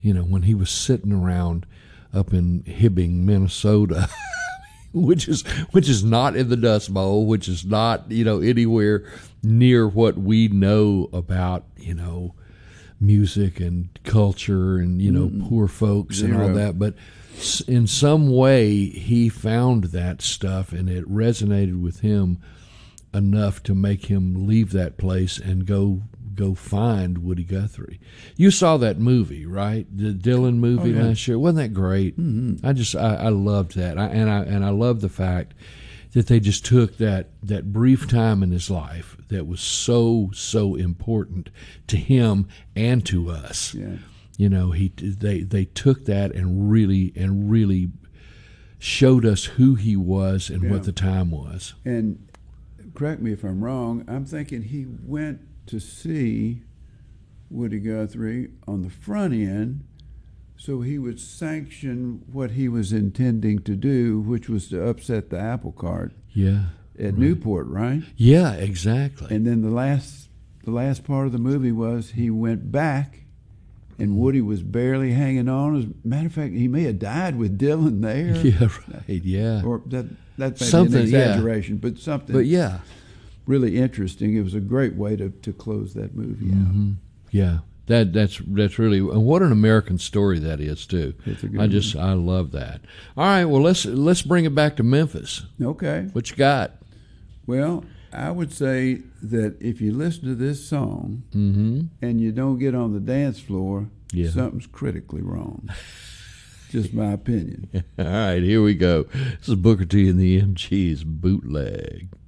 when he was sitting around up in Hibbing, Minnesota, which is not in the Dust Bowl, which is not, anywhere near what we know about, music and culture and, poor folks and all that. But in some way, he found that stuff and it resonated with him enough to make him leave that place and go find Woody Guthrie. You saw that movie, right? The Dylan movie last year. Wasn't that great? Mm-hmm. I loved that. I love the fact that they just took that brief time in his life that was so important to him and to us. Yeah. They took that and really showed us who he was and what the time was. And correct me if I'm wrong, I'm thinking he went to see Woody Guthrie on the front end so he would sanction what he was intending to do, which was to upset the apple cart at Newport, right? Yeah, exactly. And then the last part of the movie was he went back and Woody was barely hanging on. As a matter of fact, he may have died with Dylan there. Yeah, right, yeah. Or that may be an exaggeration, but something. But yeah. Really interesting. It was a great way to close that movie out. Yeah, that's really, and what an American story that is too. It's a good I love that. All right, well let's bring it back to Memphis. Okay, what you got? Well, I would say that if you listen to this song and you don't get on the dance floor, something's critically wrong. Just my opinion. All right, here we go. This is Booker T and the MG's Bootleg.